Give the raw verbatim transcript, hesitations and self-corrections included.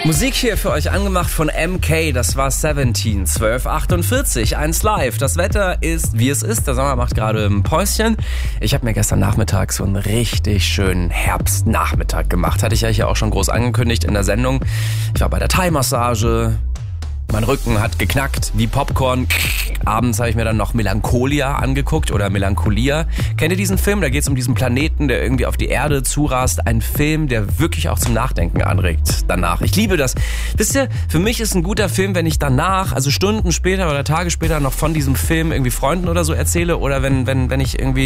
Musik hier für euch angemacht von M K, das war siebzehn, zwölf achtundvierzig, eins live. Das Wetter ist, wie es ist, der Sommer macht gerade ein Päuschen. Ich habe mir gestern Nachmittag so einen richtig schönen Herbstnachmittag gemacht. Hatte ich ja hier auch schon groß angekündigt in der Sendung. Ich war bei der Thai-Massage. Mein Rücken hat geknackt wie Popcorn. Abends habe ich mir dann noch Melancholia angeguckt oder Melancholia. Kennt ihr diesen Film? Da geht es um diesen Planeten, der irgendwie auf die Erde zurast. Ein Film, der wirklich auch zum Nachdenken anregt danach. Ich liebe das. Wisst ihr, für mich ist ein guter Film, wenn ich danach, also Stunden später oder Tage später noch von diesem Film irgendwie Freunden oder so erzähle oder wenn, wenn, wenn ich irgendwie